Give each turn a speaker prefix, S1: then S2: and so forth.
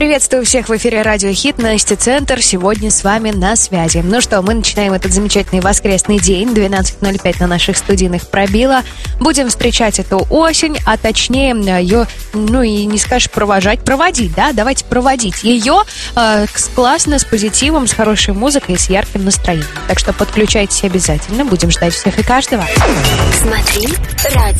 S1: Приветствую всех в эфире Радио Хит, Настя Центр. Сегодня с вами на связи. Ну что, мы начинаем этот замечательный воскресный день. 12:05 на наших студийных пробило. Будем встречать эту осень, а точнее ее, и не скажешь проводить, да? Давайте проводить ее классно, с позитивом, с хорошей музыкой и с ярким настроением. Так что подключайтесь обязательно. Будем ждать всех и каждого.
S2: Смотри, радио.